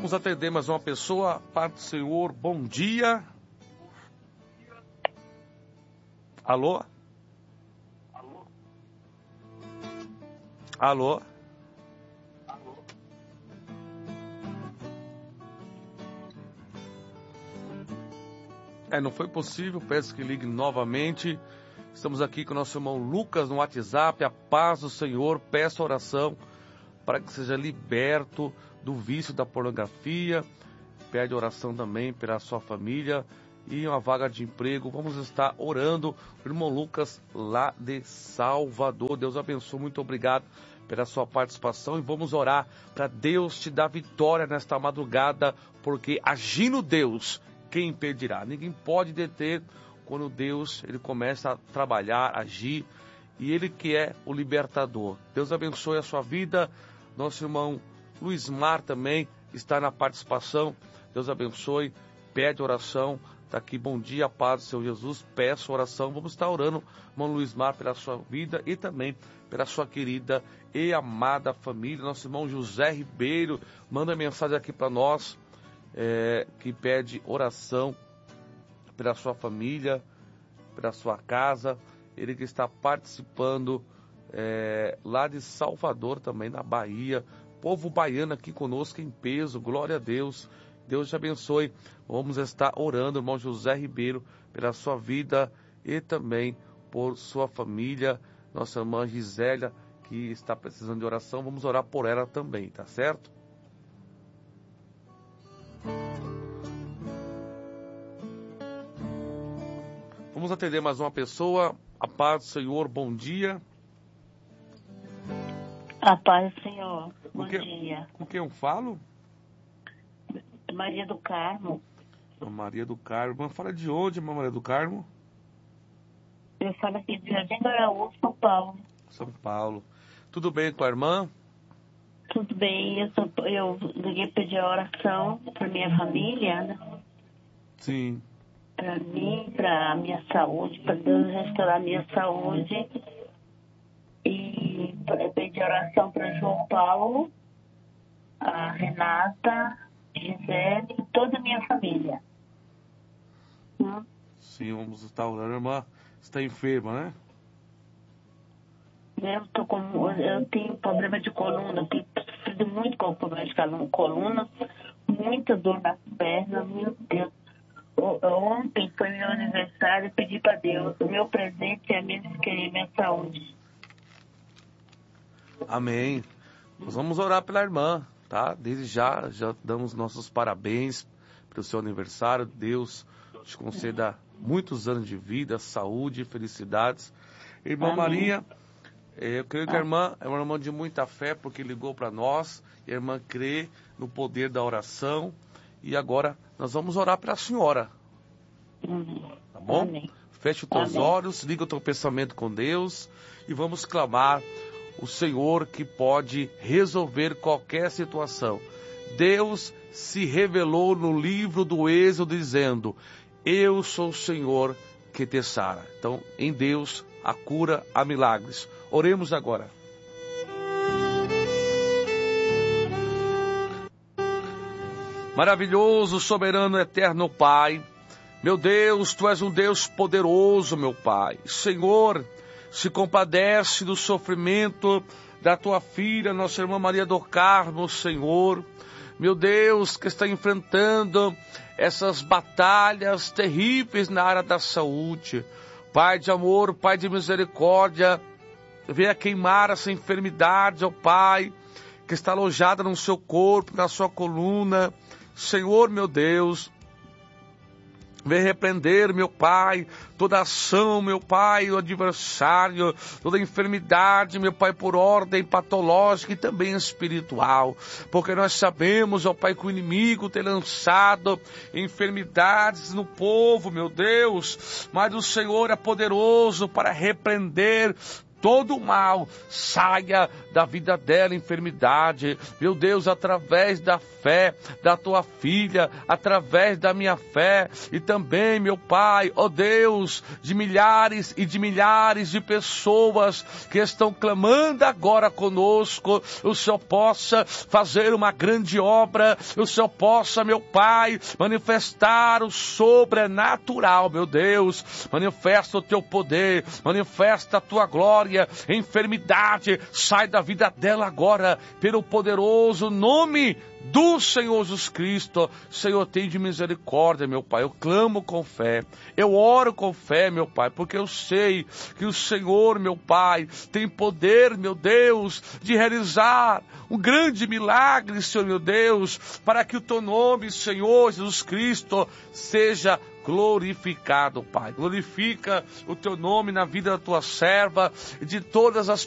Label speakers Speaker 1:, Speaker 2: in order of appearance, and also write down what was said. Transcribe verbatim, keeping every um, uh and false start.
Speaker 1: Vamos atender mais uma pessoa. Pai do Senhor, bom dia. Alô? Alô? Alô? É, não foi possível, peço que ligue novamente. Estamos aqui com o nosso irmão Lucas no WhatsApp. A paz do Senhor, peço oração para que seja liberto do vício da pornografia. Pede oração também pela sua família e uma vaga de emprego. Vamos estar orando. O irmão Lucas lá de Salvador. Deus abençoe, muito obrigado pela sua participação. E vamos orar para Deus te dar vitória nesta madrugada, porque agindo Deus, quem impedirá? Ninguém pode deter quando Deus ele começa a trabalhar, agir, e Ele que é o libertador. Deus abençoe a sua vida. Nosso irmão Luiz Mar também está na participação. Deus abençoe, pede oração. Está aqui, bom dia, paz do Senhor Jesus, peço oração. Vamos estar orando, irmão Luiz Mar, pela sua vida e também pela sua querida e amada família. Nosso irmão José Ribeiro manda mensagem aqui para nós, é, que pede oração pela sua família, pela sua casa. Ele que está participando é, lá de Salvador também, na Bahia. Povo baiano aqui conosco em peso, glória a Deus. Deus te abençoe. Vamos estar orando, irmão José Ribeiro, pela sua vida e também por sua família. Nossa irmã Gisélia, que está precisando de oração, vamos orar por ela também, tá certo? Vamos atender mais uma pessoa. A paz do Senhor, bom dia.
Speaker 2: A paz do Senhor, bom
Speaker 1: que,
Speaker 2: dia.
Speaker 1: Com quem eu falo?
Speaker 2: Maria do Carmo.
Speaker 1: Maria do Carmo. Fala de onde, Maria do Carmo?
Speaker 2: Eu falo aqui de Jardim do Araújo, São Paulo.
Speaker 1: São Paulo. Tudo bem com a irmã?
Speaker 2: Tudo bem. Eu, sou, eu liguei pedir oração para minha família, né?
Speaker 1: Sim.
Speaker 2: Para mim, para minha saúde, para Deus restaurar minha saúde. E pedir oração para João Paulo, a Renata, Gisele e toda a minha família. Hum?
Speaker 1: Sim, vamos estar orando. A irmã está enferma, né?
Speaker 2: Eu, tô com, eu tenho problema de coluna, eu tenho sofrido muito com problema de coluna, muita dor nas pernas, meu Deus. Ontem foi meu aniversário, eu pedi para Deus, o meu presente é a minha, minha saúde.
Speaker 1: Amém. Nós vamos orar pela irmã, tá? Desde já, já damos nossos parabéns pelo seu aniversário. Deus te conceda muitos anos de vida, saúde, felicidades. Irmã Amém. Maria, eu creio que a irmã é uma irmã de muita fé, porque ligou para nós, e a irmã crê no poder da oração. E agora nós vamos orar para a senhora. Tá bom?
Speaker 2: Amém.
Speaker 1: Feche os teus
Speaker 2: Amém.
Speaker 1: olhos, liga o teu pensamento com Deus e vamos clamar o Senhor que pode resolver qualquer situação. Deus se revelou no livro do Êxodo dizendo: eu sou o Senhor que te sara. Então, em Deus, a cura, há milagres. Oremos agora. Maravilhoso, soberano, eterno Pai, meu Deus, Tu és um Deus poderoso, meu Pai. Senhor, se compadece do sofrimento da Tua filha, nossa irmã Maria do Carmo, Senhor. Meu Deus, que está enfrentando essas batalhas terríveis na área da saúde. Pai de amor, Pai de misericórdia, venha queimar essa enfermidade, ó Pai, que está alojada no seu corpo, na sua coluna. Senhor, meu Deus, vem repreender, meu Pai, toda ação, meu Pai, o adversário, toda enfermidade, meu Pai, por ordem patológica e também espiritual. Porque nós sabemos, ó Pai, que o inimigo tem lançado enfermidades no povo, meu Deus, mas o Senhor é poderoso para repreender todo mal saia da vida dela, enfermidade. Meu Deus, através da fé da tua filha, através da minha fé, e também, meu Pai, ó Deus, de milhares e de milhares de pessoas que estão clamando agora conosco, o Senhor possa fazer uma grande obra, o Senhor possa, meu Pai, manifestar o sobrenatural, meu Deus, manifesta o teu poder, manifesta a tua glória. Enfermidade, sai da vida dela agora, pelo poderoso nome do Senhor Jesus Cristo. Senhor, tem de misericórdia, meu Pai. Eu clamo com fé, eu oro com fé, meu Pai, porque eu sei que o Senhor, meu Pai, tem poder, meu Deus, de realizar um grande milagre, Senhor, meu Deus, para que o teu nome, Senhor Jesus Cristo, seja glorificado, Pai. Glorifica o teu nome na vida da tua serva e de todas as